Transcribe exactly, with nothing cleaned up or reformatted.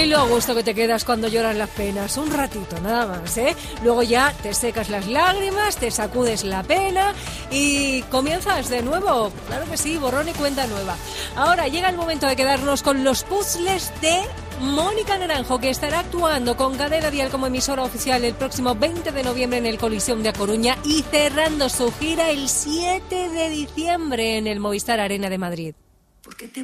Y lo a gusto que te quedas cuando lloran las penas, un ratito nada más, ¿eh? Luego ya te secas las lágrimas, te sacudes la pena y comienzas de nuevo. Claro que sí, borrón y cuenta nueva. Ahora llega el momento de quedarnos con los puzzles de Mónica Naranjo, que estará actuando con Cadena Dial como emisora oficial el próximo veinte de noviembre en el Coliseum de A Coruña y cerrando su gira el siete de diciembre en el Movistar Arena de Madrid. ¿Por qué te